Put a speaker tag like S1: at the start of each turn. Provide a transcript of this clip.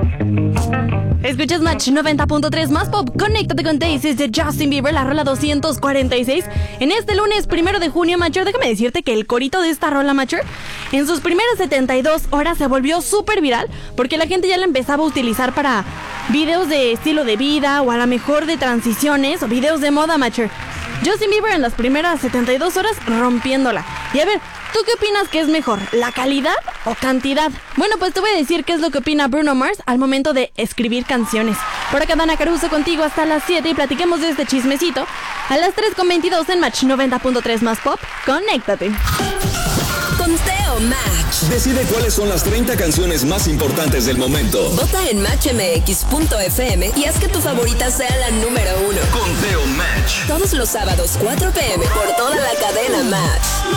S1: Escuchas Match 90.3 más pop. Conéctate con Daisies de Justin Bieber, la rola 246. En este lunes 1 de junio, Macher, déjame decirte que el corito de esta rola, Macher, en sus primeras 72 horas se volvió súper viral porque la gente ya la empezaba a utilizar para videos de estilo de vida o a lo mejor de transiciones o videos de moda, Macher. Justin Bieber en las primeras 72 horas rompiéndola. Y a ver, ¿tú qué opinas que es mejor, la calidad o cantidad? Bueno, pues te voy a decir qué es lo que opina Bruno Mars al momento de escribir canciones. Por acá Dana Caruso contigo hasta las 7 y platiquemos de este chismecito. A las 3:22 en Match 90.3 más pop, conéctate.
S2: Conteo Match.
S3: Decide cuáles son las 30 canciones más importantes del momento.
S2: Vota en matchmx.fm y haz que tu favorita sea la número 1.
S3: Conteo Match.
S2: Todos los sábados 4 p.m. por toda la cadena Match.